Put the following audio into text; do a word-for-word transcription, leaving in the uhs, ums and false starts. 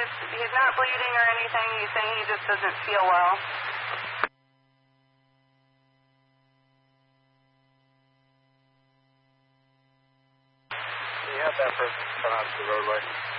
he's, he's not bleeding or anything. He's saying he just doesn't feel well. Can you have that person come out to the roadway?